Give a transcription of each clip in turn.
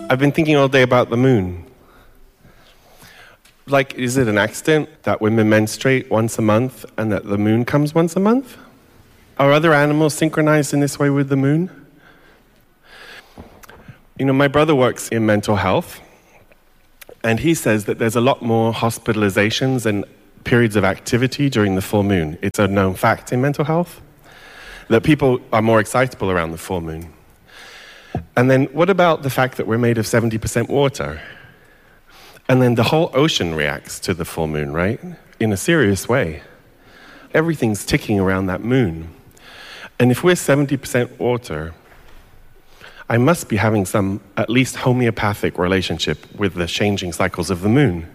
I've been thinking all day about the moon. Like, is it an accident that women menstruate once a month and that the moon comes once a month? Are other animals synchronized in this way with the moon? You know, my brother works in mental health, and he says that there's a lot more hospitalizations and periods of activity during the full moon. It's a known fact in mental health that people are more excitable around the full moon. And then what about the fact that we're made of 70% water? And then the whole ocean reacts to the full moon, right? In a serious way. Everything's ticking around that moon. And if we're 70% water, I must be having some at least homeopathic relationship with the changing cycles of the moon.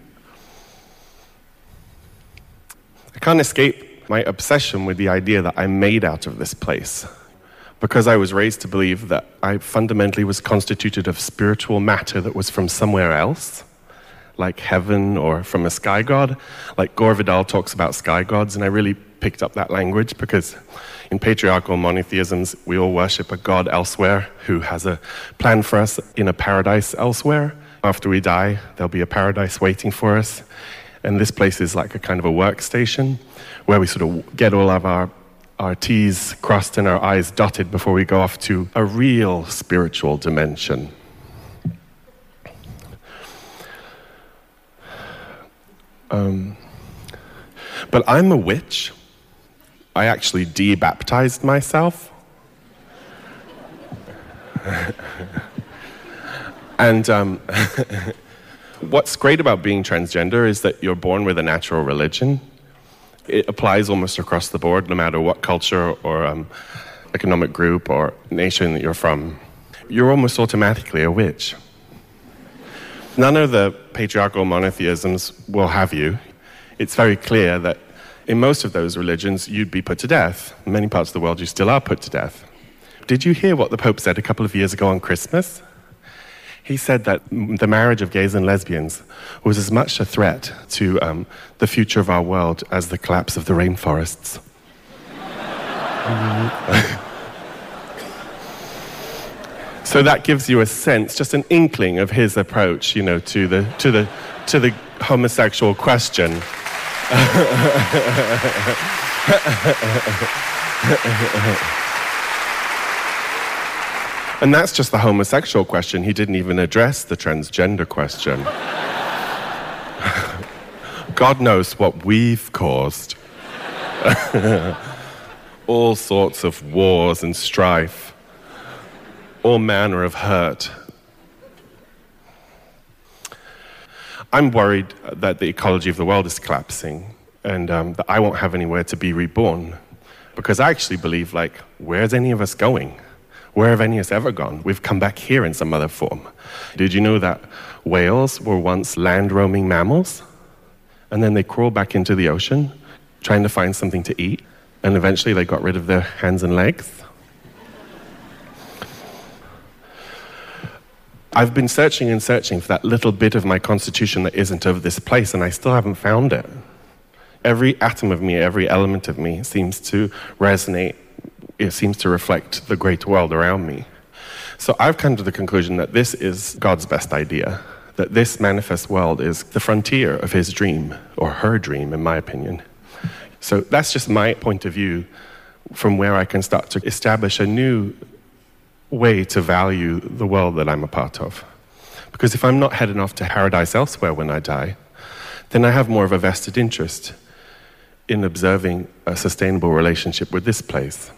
I can't escape my obsession with the idea that I'm made out of this place, because I was raised to believe that I fundamentally was constituted of spiritual matter that was from somewhere else, like heaven or from a sky god. Like Gore Vidal talks about sky gods, and I really picked up that language because in patriarchal monotheisms, we all worship a god elsewhere who has a plan for us in a paradise elsewhere. After we die, there'll be a paradise waiting for us. And this place is like a kind of a workstation where we sort of get all of our T's crossed and our I's dotted before we go off to a real spiritual dimension. But I'm a witch. I actually de-baptized myself. And what's great about being transgender is that you're born with a natural religion. It applies almost across the board, no matter what culture or economic group or nation that you're from. You're almost automatically a witch. None of the patriarchal monotheisms will have you. It's very clear that in most of those religions, you'd be put to death. In many parts of the world, you still are put to death. Did you hear what the Pope said a couple of years ago on Christmas? He said that the marriage of gays and lesbians was as much a threat to the future of our world as the collapse of the rainforests. So that gives you a sense, just an inkling of his approach, you know, to the homosexual question. And that's just the homosexual question. He didn't even address the transgender question. God knows what we've caused. All sorts of wars and strife. All manner of hurt. I'm worried that the ecology of the world is collapsing and that I won't have anywhere to be reborn. Because I actually believe, like, where's any of us going? Where have any of us ever gone? We've come back here in some other form. Did you know that whales were once land-roaming mammals? And then they crawled back into the ocean, trying to find something to eat. And eventually they got rid of their hands and legs. I've been searching and searching for that little bit of my constitution that isn't of this place, and I still haven't found it. Every atom of me, every element of me seems to resonate. It seems to reflect the great world around me. So I've come to the conclusion that this is God's best idea, that this manifest world is the frontier of his dream, or her dream, in my opinion. So that's just my point of view from where I can start to establish a new way to value the world that I'm a part of. Because if I'm not heading off to paradise elsewhere when I die, then I have more of a vested interest in observing a sustainable relationship with this place.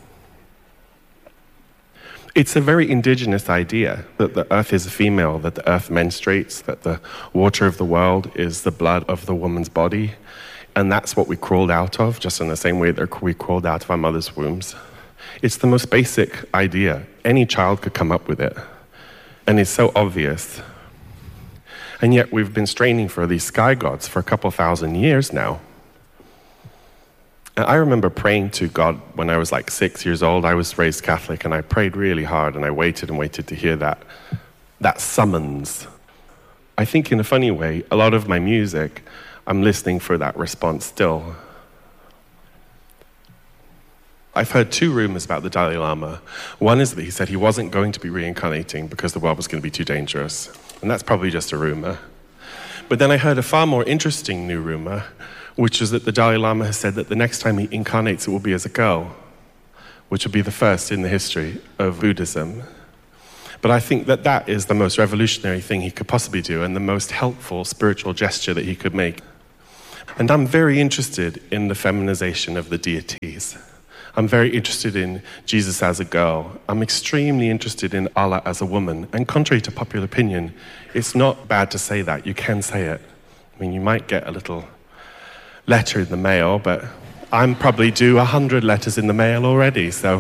It's a very indigenous idea that the earth is a female, that the earth menstruates, that the water of the world is the blood of the woman's body, and that's what we crawled out of, just in the same way that we crawled out of our mother's wombs. It's the most basic idea. Any child could come up with it, and it's so obvious. And yet we've been straining for these sky gods for a couple thousand years now. And I remember praying to God when I was like 6 years old. I was raised Catholic, and I prayed really hard, and I waited and waited to hear that summons. I think in a funny way, a lot of my music, I'm listening for that response still. I've heard two rumors about the Dalai Lama. One is that he said he wasn't going to be reincarnating because the world was going to be too dangerous. And that's probably just a rumor. But then I heard a far more interesting new rumor, which is that the Dalai Lama has said that the next time he incarnates, it will be as a girl, which will be the first in the history of Buddhism. But I think that that is the most revolutionary thing he could possibly do and the most helpful spiritual gesture that he could make. And I'm very interested in the feminization of the deities. I'm very interested in Jesus as a girl. I'm extremely interested in Allah as a woman. And contrary to popular opinion, it's not bad to say that. You can say it. I mean, you might get a little letter in the mail, but I'm probably due 100 letters in the mail already, so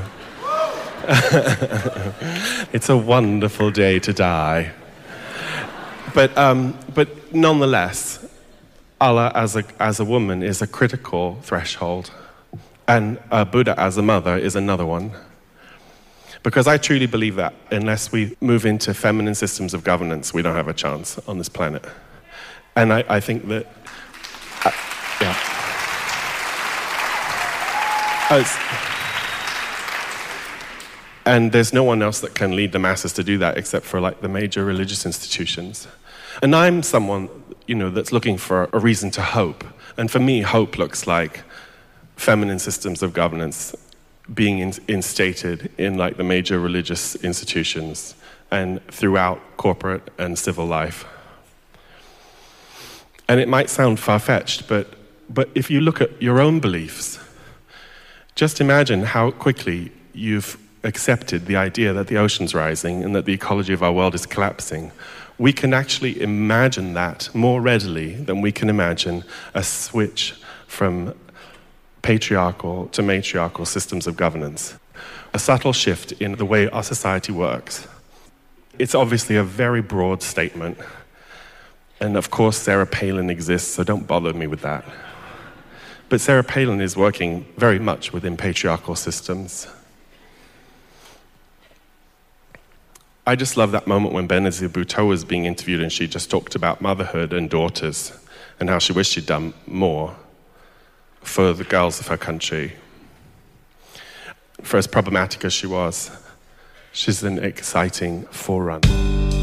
it's a wonderful day to die. But nonetheless, Allah as a woman is a critical threshold. And Buddha as a mother is another one. Because I truly believe that unless we move into feminine systems of governance, we don't have a chance on this planet. And I think that, and there's no one else that can lead the masses to do that except for like the major religious institutions. And I'm someone, that's looking for a reason to hope. And for me, hope looks like feminine systems of governance being instated in like the major religious institutions and throughout corporate and civil life. And it might sound far-fetched, but if you look at your own beliefs, just imagine how quickly you've accepted the idea that the ocean's rising and that the ecology of our world is collapsing. We can actually imagine that more readily than we can imagine a switch from patriarchal to matriarchal systems of governance. A subtle shift in the way our society works. It's obviously a very broad statement. And of course, Sarah Palin exists, so don't bother me with that. But Sarah Palin is working very much within patriarchal systems. I just love that moment when Benazir Bhutto was being interviewed and she just talked about motherhood and daughters and how she wished she'd done more for the girls of her country. For as problematic as she was, she's an exciting forerunner.